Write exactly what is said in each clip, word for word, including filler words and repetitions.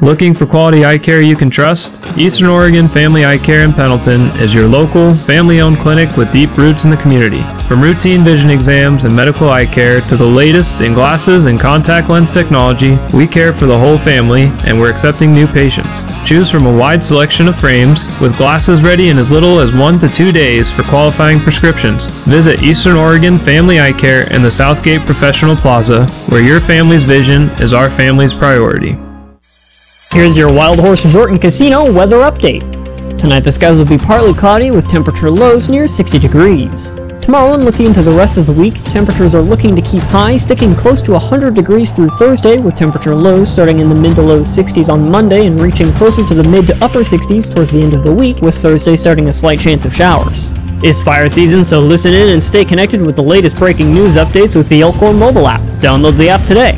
Looking for quality eye care you can trust? Eastern Oregon Family Eye Care in Pendleton is your local, family-owned clinic with deep roots in the community. From routine vision exams and medical eye care to the latest in glasses and contact lens technology, we care for the whole family and we're accepting new patients. Choose from a wide selection of frames with glasses ready in as little as one to two days for qualifying prescriptions. Visit Eastern Oregon Family Eye Care in the Southgate Professional Plaza, where your family's vision is our family's priority. Here's your Wild Horse Resort and Casino weather update. Tonight the skies will be partly cloudy with temperature lows near sixty degrees. Tomorrow and looking into the rest of the week, temperatures are looking to keep high, sticking close to one hundred degrees through Thursday, with temperature lows starting in the mid to low sixties on Monday and reaching closer to the mid to upper sixties towards the end of the week, with Thursday starting a slight chance of showers. It's fire season, so listen in and stay connected with the latest breaking news updates with the Elkhorn mobile app. Download the app today.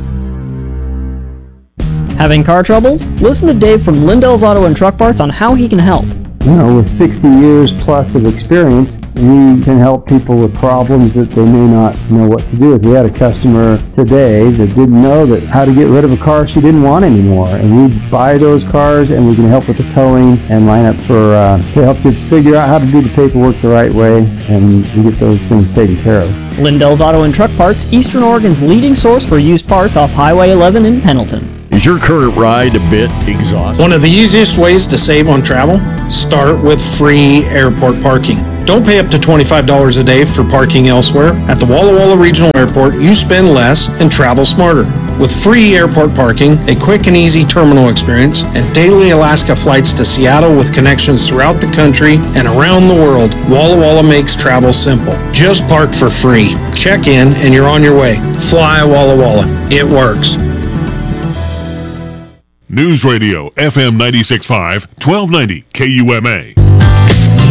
Having car troubles? Listen to Dave from Lindell's Auto and Truck Parts on how he can help. You know, with sixty years plus of experience, we can help people with problems that they may not know what to do with. We had a customer today that didn't know that how to get rid of a car she didn't want anymore. And we buy those cars and we can help with the towing and line up for, uh, to help you figure out how to do the paperwork the right way, and we get those things taken care of. Lindell's Auto and Truck Parts, Eastern Oregon's leading source for used parts off Highway eleven in Pendleton. Is your current ride a bit exhausting? One of the easiest ways to save on travel? Start with free airport parking. Don't pay up to twenty-five dollars a day for parking elsewhere. At the Walla Walla Regional Airport, you spend less and travel smarter. With free airport parking, a quick and easy terminal experience, and daily Alaska flights to Seattle with connections throughout the country and around the world, Walla Walla makes travel simple. Just park for free. Check in and you're on your way. Fly Walla Walla. It works. News Radio, F M ninety-six point five, twelve ninety K U M A.